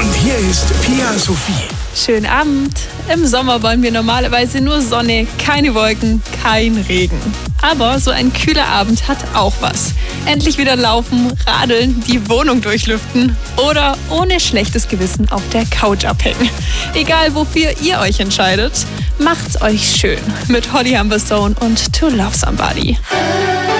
Und hier ist Pia Sophie. Schönen Abend. Im Sommer wollen wir normalerweise nur Sonne, keine Wolken, kein Regen. Aber so ein kühler Abend hat auch was. Endlich wieder laufen, radeln, die Wohnung durchlüften oder ohne schlechtes Gewissen auf der Couch abhängen. Egal wofür ihr euch entscheidet, macht's euch schön mit Holly Humberstone und To Love Somebody.